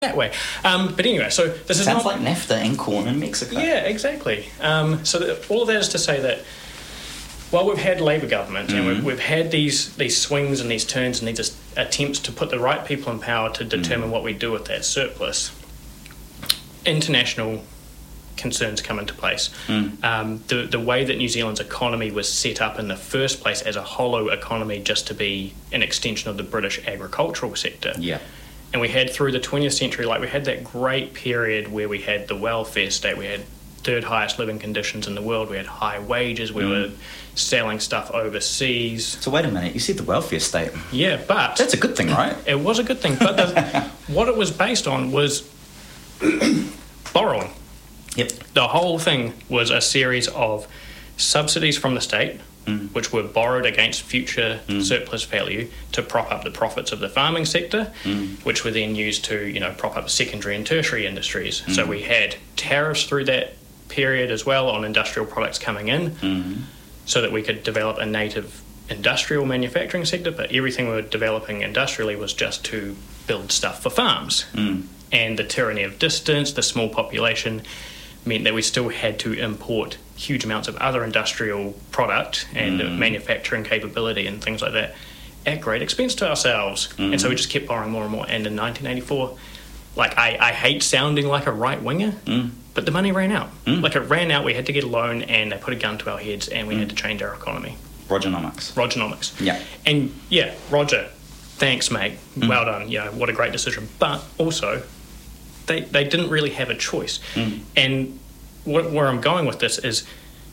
that way. But anyway, so this is Sounds like NAFTA and corn in Mexico. Yeah, exactly. All of that is to say that while we've had Labour government and we've had these swings and these turns and these attempts to put the right people in power to determine what we do with that surplus, international concerns come into place. The way that New Zealand's economy was set up in the first place as a hollow economy just to be an extension of the British agricultural sector. Yeah. And we had through the 20th century, we had that great period where we had the welfare state, we had third highest living conditions in the world, we had high wages, we were selling stuff overseas. So wait a minute, you said the welfare state. Yeah, but... That's a good thing, right? It was a good thing, but what it was based on was borrowing. Yep. The whole thing was a series of subsidies from the state, which were borrowed against future surplus value to prop up the profits of the farming sector, which were then used to, prop up secondary and tertiary industries. So we had tariffs through that period as well on industrial products coming in, so that we could develop a native industrial manufacturing sector, but everything we were developing industrially was just to build stuff for farms. And the tyranny of distance, the small population, meant that we still had to import huge amounts of other industrial product and manufacturing capability and things like that at great expense to ourselves. And so we just kept borrowing more and more. And in 1984, I hate sounding like a right-winger, but the money ran out. It ran out, we had to get a loan, and they put a gun to our heads, and we had to change our economy. Rogernomics. Yeah. And, yeah, Roger, thanks, mate. Well done. What a great decision. But also... They didn't really have a choice. And where I'm going with this is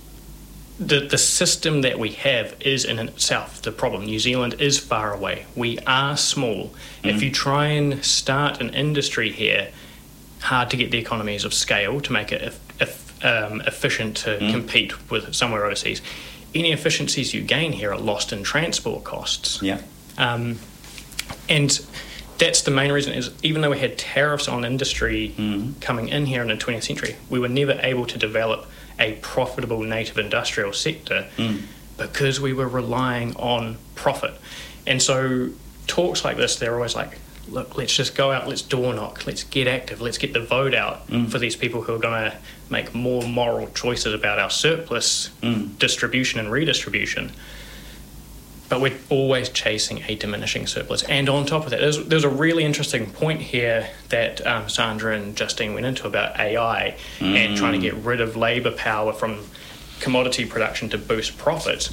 the system that we have is in itself the problem. New Zealand is far away. We are small. If you try and start an industry here, hard to get the economies of scale to make it efficient to compete with somewhere overseas. Any efficiencies you gain here are lost in transport costs. Yeah. And that's the main reason, is even though we had tariffs on industry coming in here in the 20th century, we were never able to develop a profitable native industrial sector because we were relying on profit. And so talks like this, they're always like, look, let's just go out, let's door knock, let's get active, let's get the vote out for these people who are going to make more moral choices about our surplus distribution and redistribution. But we're always chasing a diminishing surplus. And on top of that, there's a really interesting point here that Sandra and Justine went into about AI and trying to get rid of labour power from commodity production to boost profits.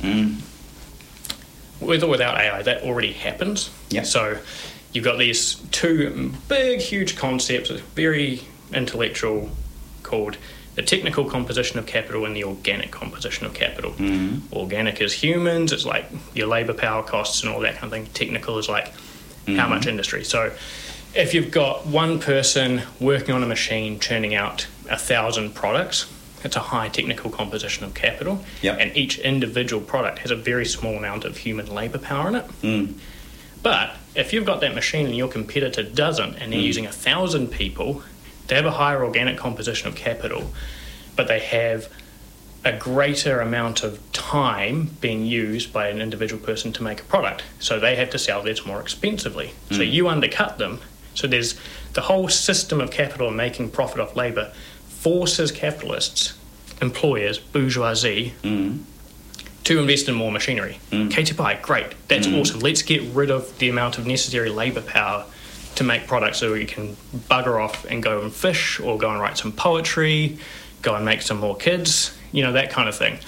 With or without AI, that already happens. Yeah. So you've got these two big, huge concepts, very intellectual, called the technical composition of capital and the organic composition of capital. Organic is humans, it's like your labour power costs and all that kind of thing. Technical is like how much industry. So if you've got one person working on a machine churning out 1,000 products, it's a high technical composition of capital. Yep. And each individual product has a very small amount of human labour power in it. But if you've got that machine and your competitor doesn't, and they're using 1,000 people, they have a higher organic composition of capital, but they have a greater amount of time being used by an individual person to make a product. So they have to sell theirs more expensively. So you undercut them. So there's the whole system of capital and making profit off labour forces capitalists, employers, bourgeoisie, to invest in more machinery. Kei te pai, great, that's awesome. Let's get rid of the amount of necessary labour power to make products so we can bugger off and go and fish or go and write some poetry, go and make some more kids, that kind of thing.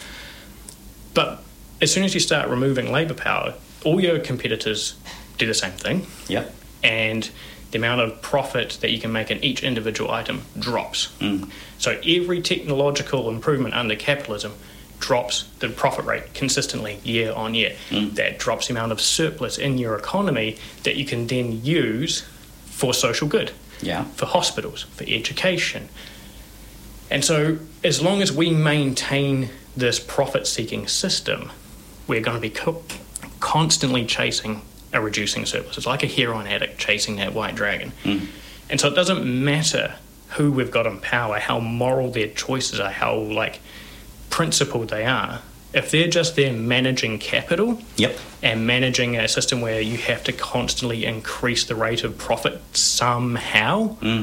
But as soon as you start removing labour power, all your competitors do the same thing. Yep. And the amount of profit that you can make in each individual item drops. So every technological improvement under capitalism drops the profit rate consistently year on year. That drops the amount of surplus in your economy that you can then use for social good, for hospitals, for education. And so as long as we maintain this profit-seeking system, we're going to be constantly chasing a reducing surplus. It's like a heroin addict chasing that white dragon. And so it doesn't matter who we've got in power, how moral their choices are, how principled they are. If they're just there managing capital and managing a system where you have to constantly increase the rate of profit somehow,